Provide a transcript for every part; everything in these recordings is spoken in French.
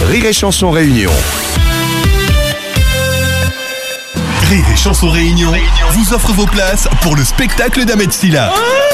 Rire et Chanson Réunion. Rire et Chanson Réunion vous offre vos places pour le spectacle d'Ahmed Silla.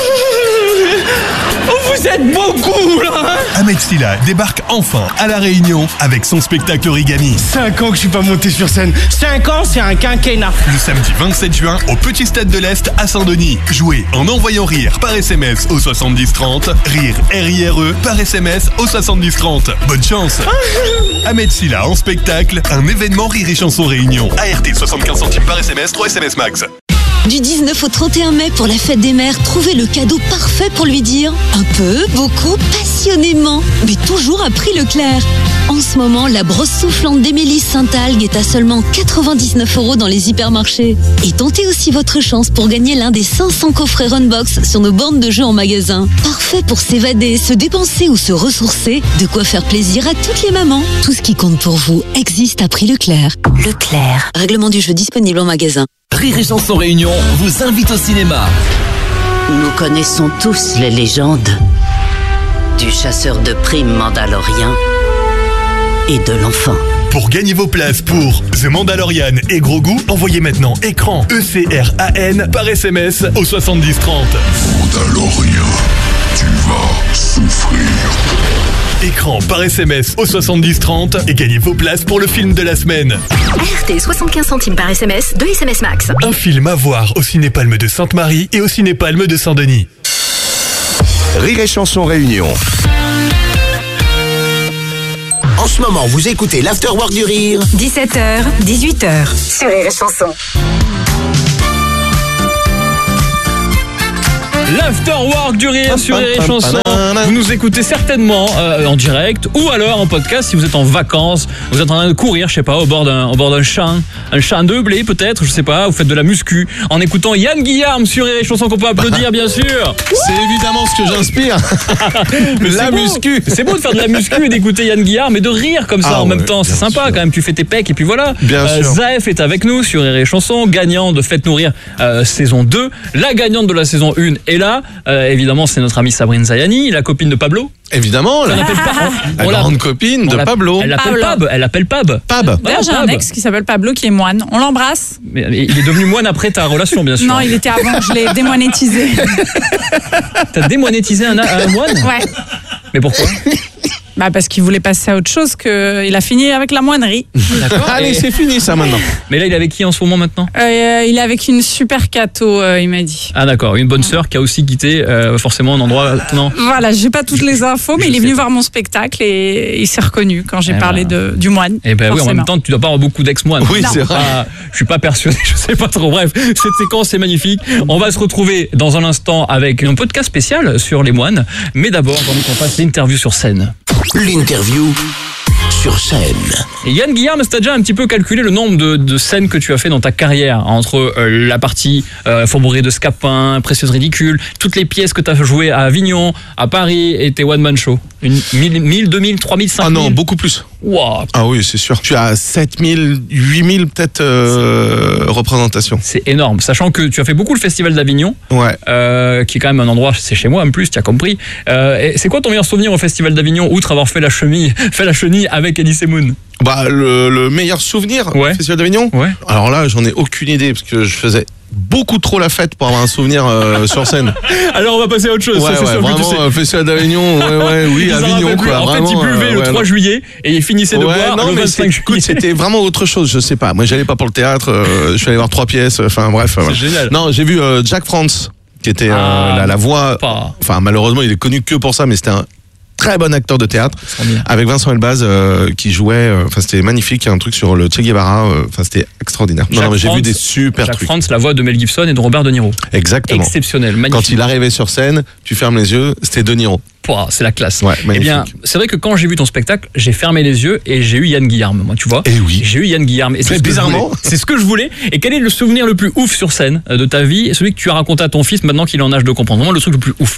Vous êtes beaucoup là. Ahmed Silla débarque enfin à La Réunion avec son spectacle Origami. 5 ans que je suis pas monté sur scène. 5 ans, c'est un quinquennat. Le samedi 27 juin au Petit Stade de l'Est à Saint-Denis. Jouez en envoyant RIRE par SMS au 70 30. RIRE, R-I-R-E par SMS au 70 30. Bonne chance. Ahmed Silla en spectacle, un événement Rire et Chanson Réunion. ART 75 centimes par SMS, 3 SMS max. Du 19 au 31 mai pour la fête des mères, trouvez le cadeau parfait pour lui dire un peu, beaucoup, passionnément, mais toujours à prix Leclerc. En ce moment, la brosse soufflante d'Émilie Saint-Algue est à seulement 99 € dans les hypermarchés. Et tentez aussi votre chance pour gagner l'un des 500 coffrets Runbox sur nos bornes de jeux en magasin. Parfait pour s'évader, se dépenser ou se ressourcer, de quoi faire plaisir à toutes les mamans. Tout ce qui compte pour vous existe à prix Leclerc. Leclerc. Règlement du jeu disponible en magasin. Rire et Chanson Réunion vous invite au cinéma. Nous connaissons tous les légendes du chasseur de primes mandalorien et de l'enfant. Pour gagner vos places pour The Mandalorian et Grogu, envoyez maintenant écran ECRAN par SMS au 70 30. Mandalorien, tu vas souffrir. Écran par SMS au 70 30 et gagnez vos places pour le film de la semaine. ART 75 centimes par SMS, 2 SMS max. Un film à voir au Ciné-Palme de Sainte-Marie et au Ciné-Palme de Saint-Denis. Rire et Chanson Réunion. En ce moment, vous écoutez l'Afterwork du Rire. 17h, 18h. Sur Rire et Chanson. L'Afterwork du Rire sur Rire et Chanson. Vous nous écoutez certainement en direct ou alors en podcast si vous êtes en vacances, vous êtes en train de courir, je sais pas, au bord d'un champ, un champ de blé peut-être, je sais pas, vous faites de la muscu en écoutant Yann Guillarme sur Rire et Chanson qu'on peut applaudir bien sûr. C'est évidemment ce que j'inspire. La muscu. C'est beau de faire de la muscu et d'écouter Yann Guillarme et de rire comme ça en même temps, c'est sympa quand même, tu fais tes pecs et puis voilà. Bien sûr. Zaef est avec nous sur Rire et Chanson, gagnant de Faites-nous rire saison 2, la gagnante de la saison 1 est là, évidemment c'est notre amie Sabrine Zayani, la copine de Pablo. Évidemment, la grande copine de Pablo. Elle l'appelle Pab. Pab. D'ailleurs, j'ai un ex qui s'appelle Pablo qui est moine. On l'embrasse. Mais il est devenu moine après ta relation, bien sûr. Non, il était avant, je l'ai démonétisé. T'as démonétisé un moine ? Ouais. Mais pourquoi ? Bah parce qu'il voulait passer à autre chose, il a fini avec la moinerie. D'accord. Allez, c'est fini ça maintenant. Mais là, il est avec qui en ce moment maintenant ? Il est avec une super cato, il m'a dit. Ah d'accord, une bonne sœur qui a aussi quitté forcément un endroit... Non. Voilà, j'ai pas toutes les infos, mais il est venu voir mon spectacle et il s'est reconnu quand j'ai parlé du moine. Eh ben oui, en même temps, tu dois pas avoir beaucoup d'ex-moines. Oui, c'est vrai. Je suis pas persuadé, je sais pas trop. Bref, cette séquence est magnifique. On va se retrouver dans un instant avec un podcast spécial sur les moines. Mais d'abord, on fasse l'interview sur scène. L'interview sur scène. Et Yann Guillarme, t'as déjà un petit peu calculé le nombre de scènes que tu as fait dans ta carrière entre la partie Faubourg de Scapin, Précieuse Ridicule, toutes les pièces que tu as jouées à Avignon, à Paris et tes one-man show. 1000, 2000, 3000, 5000 ? Ah non, beaucoup plus. Wow. Ah oui, c'est sûr. Tu as 7000, 8000 peut-être représentations. C'est énorme, sachant que tu as fait beaucoup le Festival d'Avignon, ouais. Qui est quand même un endroit, c'est chez moi en plus, tu as compris. Et c'est quoi ton meilleur souvenir au Festival d'Avignon, outre avoir fait la chenille avec Elie Semoun ? Bah, le meilleur souvenir au Festival d'Avignon ? Ouais. Alors là, j'en ai aucune idée parce que je faisais beaucoup trop la fête pour avoir un souvenir sur scène. Alors on va passer à autre chose. Ouais, ça, c'est sûr vraiment, que tu sais. Festival d'Avignon, oui, Avignon quoi. En vraiment, fait, il buvait le 3 juillet et il finissait de boire le 25 juillet. Écoute, c'était vraiment autre chose, je sais pas. Moi, j'allais pas pour le théâtre, je suis allé voir 3 pièces, enfin bref. C'est génial. Non, j'ai vu Jack France, qui était la voix. Enfin, malheureusement, il est connu que pour ça, mais c'était un très bon acteur de théâtre avec Vincent Elbaz qui jouait, enfin c'était magnifique, il y a un truc sur le Che Guevara, enfin c'était extraordinaire. Non, mais j'ai vu des super Jack trucs. France, la voix de Mel Gibson et de Robert De Niro. Exactement. Exceptionnel, magnifique. Quand il arrivait sur scène, tu fermes les yeux, c'était De Niro. C'est la classe. Ouais, eh bien, c'est vrai que quand j'ai vu ton spectacle, j'ai fermé les yeux et j'ai eu Yann Guillarme, moi, tu vois. Et oui. J'ai eu Yann Guillarme. Et c'est bizarrement. C'est ce que je voulais. Et quel est le souvenir le plus ouf sur scène de ta vie, celui que tu as raconté à ton fils maintenant qu'il est en âge de comprendre, vraiment le truc le plus ouf?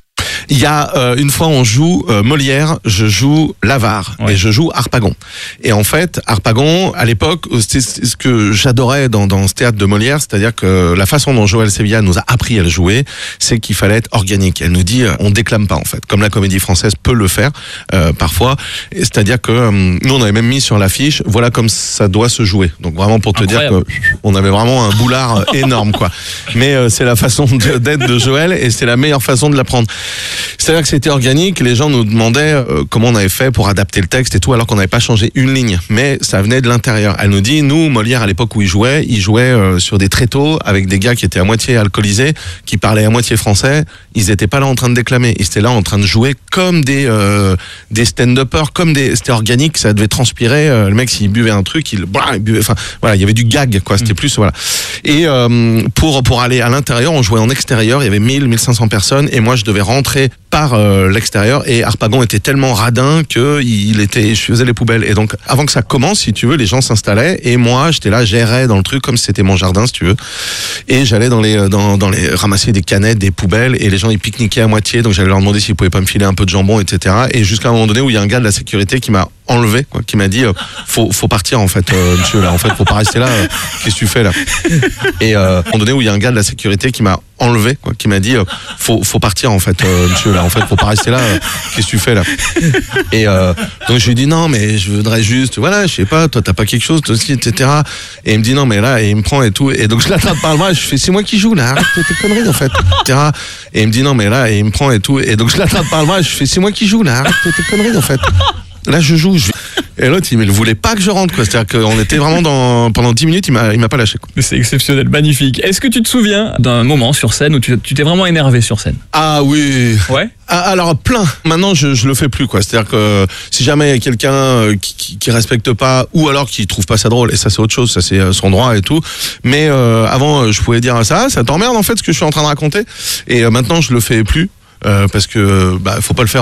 Il y a une fois on joue Molière, je joue l'Avare et je joue Harpagon. Et en fait, Harpagon, à l'époque, c'était ce que j'adorais dans ce théâtre de Molière, c'est-à-dire que la façon dont Joëlle Sevilla nous a appris à le jouer, c'est qu'il fallait être organique. Elle nous dit, on déclame pas en fait, comme la comédie française peut le faire parfois. C'est-à-dire que nous on avait même mis sur l'affiche, voilà comme ça doit se jouer. Donc vraiment pour te dire que on avait vraiment un boulard énorme quoi. Mais c'est la façon d'être de Joëlle et c'est la meilleure façon de l'apprendre. C'est-à-dire que c'était organique, les gens nous demandaient comment on avait fait pour adapter le texte et tout, alors qu'on n'avait pas changé une ligne, mais ça venait de l'intérieur. Elle nous dit, nous, Molière, à l'époque où il jouait sur des tréteaux avec des gars qui étaient à moitié alcoolisés, qui parlaient à moitié français, ils étaient pas là en train de déclamer, ils étaient là en train de jouer comme des stand-uppers, c'était organique, ça devait transpirer, le mec s'il buvait un truc, il buvait, enfin voilà, il y avait du gag quoi, c'était plus voilà. Et pour aller à l'intérieur, on jouait en extérieur, il y avait 1500 personnes et moi je devais rentrer par l'extérieur et Harpagon était tellement radin que je faisais les poubelles et donc avant que ça commence, si tu veux, les gens s'installaient et moi j'étais là, j'errais dans le truc comme si c'était mon jardin si tu veux et j'allais dans les ramasser des canettes, des poubelles et les gens ils pique-niquaient à moitié, donc j'allais leur demander s'ils pouvaient pas me filer un peu de jambon, etc. Et jusqu'à un moment donné où il y a un gars de la sécurité qui m'a enlevé quoi, qui m'a dit faut partir en fait monsieur là, en fait faut pas rester là, qu'est-ce que tu fais là? Et à un moment donné où il y a un gars de la sécurité qui m'a enlevé quoi, qui m'a dit faut partir en fait monsieur là, en fait faut pas rester là, qu'est-ce que tu fais là? Et donc je lui ai dit non mais je voudrais juste voilà, je sais pas, toi t'as pas quelque chose toi aussi, etc. Et il me dit non mais là, et il me prend et tout, et donc je l'attrape par le bras, je fais c'est moi qui joue là, arrête tes conneries en fait, etc. Et il me dit non mais là, et il me prend et tout, et donc je l'attrape par le bras, je fais c'est moi qui joue là, arrête tes conneries en fait. Là je joue. Et l'autre il voulait pas que je rentre quoi. C'est-à-dire qu'on était vraiment pendant 10 minutes, il m'a pas lâché quoi. C'est exceptionnel, magnifique. Est-ce que tu te souviens d'un moment sur scène où tu t'es vraiment énervé sur scène? Ah oui. Ouais. Alors plein. Maintenant je le fais plus quoi. C'est-à-dire que si jamais il y a quelqu'un qui respecte pas ou alors qui trouve pas ça drôle, et ça c'est autre chose, ça c'est son droit et tout. Mais avant je pouvais dire ça t'emmerde en fait ce que je suis en train de raconter. Et maintenant je le fais plus. Parce que faut pas le faire